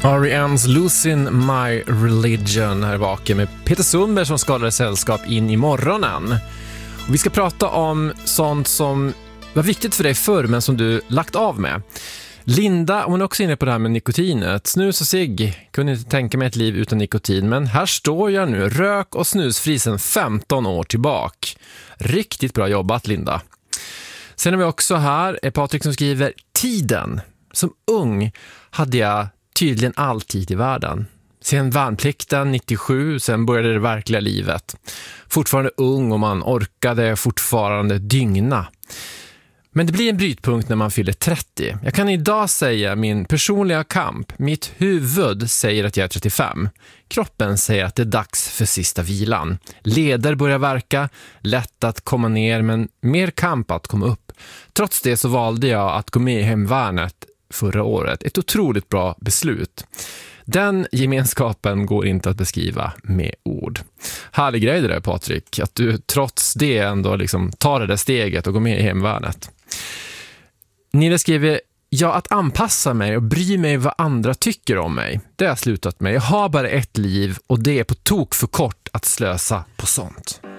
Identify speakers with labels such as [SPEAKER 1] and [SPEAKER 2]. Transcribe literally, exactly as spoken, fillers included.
[SPEAKER 1] R E M's Losing My Religion här vaken med Peter Sundberg som skadade sällskap in i morgonen. Och vi ska prata om sånt som var viktigt för dig förr men som du lagt av med. Linda, hon är också inne på det här med nikotinet. Snus och cigg, kunde inte tänka mig ett liv utan nikotin, men här står jag nu, rök och snusfri sedan femton år tillbaka. Riktigt bra jobbat, Linda. Sen har vi också här Patrik som skriver: tiden. Som ung hade jag tydligen all tid i världen. Sen värnplikten nittiosju, sen började det verkliga livet. Fortfarande ung och man orkade fortfarande dygna. Men det blir en brytpunkt när man fyller trettio. Jag kan idag säga min personliga kamp. Mitt huvud säger att jag är trettiofem. Kroppen säger att det är dags för sista vilan. Leder börjar verka, lätt att komma ner men mer kamp att komma upp. Trots det så valde jag att gå med i hemvärnet förra året. Ett otroligt bra beslut. Den gemenskapen går inte att beskriva med ord. Härlig grej det där, Patrik, att du trots det ändå liksom tar det där steget och går med i hemvärnet. Nilla skriver: ja, att anpassa mig och bry mig vad andra tycker om mig. Det har jag slutat med. Jag har bara ett liv och det är på tok för kort att slösa på sånt.